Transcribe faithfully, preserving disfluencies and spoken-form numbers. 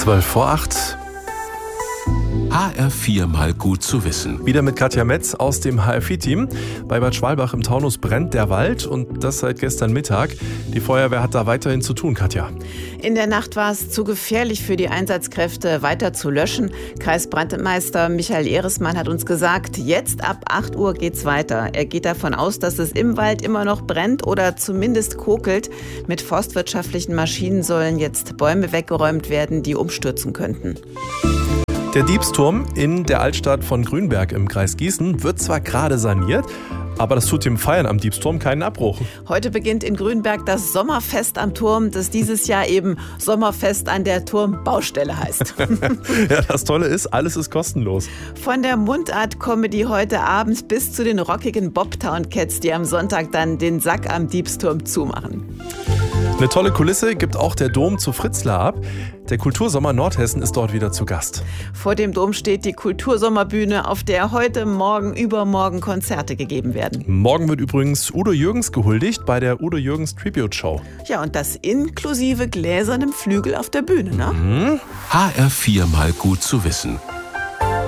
zwölf vor acht. H R vier mal gut zu wissen. Wieder mit Katja Metz aus dem H R vier Team. Bei Bad Schwalbach im Taunus brennt der Wald und das seit gestern Mittag. Die Feuerwehr hat da weiterhin zu tun, Katja. In der Nacht war es zu gefährlich für die Einsatzkräfte, weiter zu löschen. Kreisbrandmeister Michael Ehresmann hat uns gesagt, jetzt ab acht Uhr geht's weiter. Er geht davon aus, dass es im Wald immer noch brennt oder zumindest kokelt. Mit forstwirtschaftlichen Maschinen sollen jetzt Bäume weggeräumt werden, die umstürzen könnten. Der Diebsturm in der Altstadt von Grünberg im Kreis Gießen wird zwar gerade saniert, aber das tut dem Feiern am Diebsturm keinen Abbruch. Heute beginnt in Grünberg das Sommerfest am Turm, das dieses Jahr eben Sommerfest an der Turmbaustelle heißt. Ja, das Tolle ist, alles ist kostenlos. Von der Mundart-Comedy heute Abend bis zu den rockigen Bobtown-Cats, die am Sonntag dann den Sack am Diebsturm zumachen. Eine tolle Kulisse gibt auch der Dom zu Fritzlar ab. Der Kultursommer Nordhessen ist dort wieder zu Gast. Vor dem Dom steht die Kultursommerbühne, auf der heute, morgen, übermorgen Konzerte gegeben werden. Morgen wird übrigens Udo Jürgens gehuldigt bei der Udo Jürgens Tribute Show. Ja, und das inklusive gläsernem Flügel auf der Bühne, ne? Mhm. H R vier mal gut zu wissen.